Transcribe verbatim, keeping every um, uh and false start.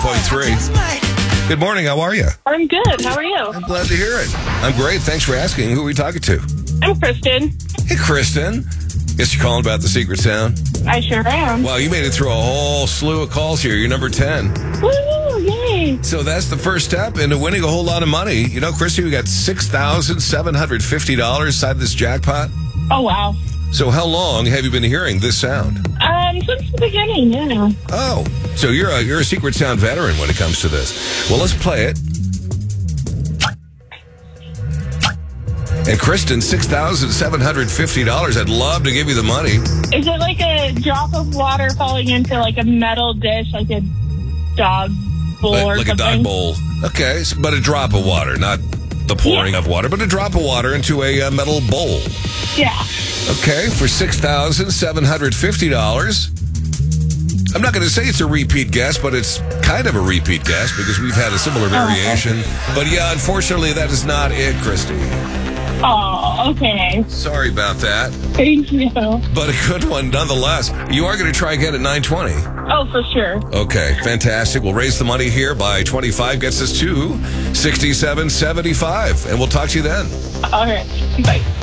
point three. Good morning. How are you? I'm good. How are you? I'm glad to hear it. I'm great. Thanks for asking. Who are we talking to? I'm Kristen. Hey, Kristen. Guess you're calling about the secret sound? I sure am. Wow, you made it through a whole slew of calls here. You're number ten. Woo! Yay! So that's the first step into winning a whole lot of money. You know, Christy, we got six thousand seven hundred fifty dollars inside this jackpot. Oh, wow. So how long have you been hearing this sound? Um, since the beginning, yeah. Oh, so you're a, you're a secret sound veteran when it comes to this. Well, let's play it. And Kristen, six thousand seven hundred fifty dollars. I'd love to give you the money. Is it like a drop of water falling into like a metal dish, like a dog bowl Like, or like a something? dog bowl. Okay, so- but a drop of water, not the pouring Yeah. of water, but a drop of water into a uh, metal bowl. Yeah. Okay, for six thousand seven hundred fifty dollars. I'm not going to say it's a repeat guess, but it's kind of a repeat guess because we've had a similar variation. But yeah, unfortunately, that is not it, Christy. Oh, okay. Sorry about that, Thank you. but a good one nonetheless. You are going to try again at nine twenty. Oh, for sure. Okay, fantastic. We'll raise the money here by twenty-five, gets us to sixty-seven seventy-five, and we'll talk to you then. All right. Bye.